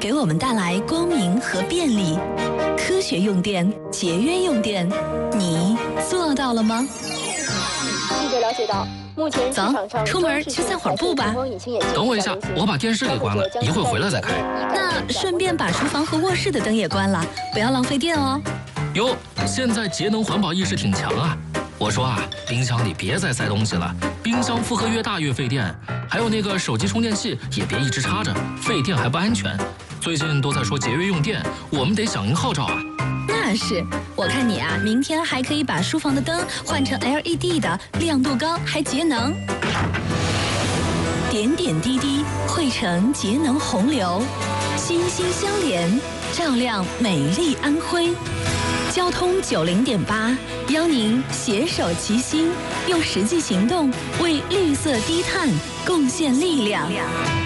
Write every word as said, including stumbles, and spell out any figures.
给我们带来光明和便利。科学用电，节约用电，你做到了吗？ 记者了解到，目前市场上出门去散会儿步吧。 等我一下，我把电视给关了，一会儿回来再开。 那顺便把书房和卧室的灯也关了，不要浪费电哦。 哟，现在节能环保意识挺强啊。我说啊，冰箱里别再塞东西了，冰箱负荷越大越费电。还有那个手机充电器也别一直插着，费电还不安全。最近都在说节约用电，我们得响应号召啊。 那是，我看你啊，明天还可以把书房的灯换成 L E D 的，亮度高还节能。点点滴滴汇成节能洪流，心心相连，照亮美丽安徽。交通九零点八，邀您携手齐心，用实际行动为绿色低碳贡献力量。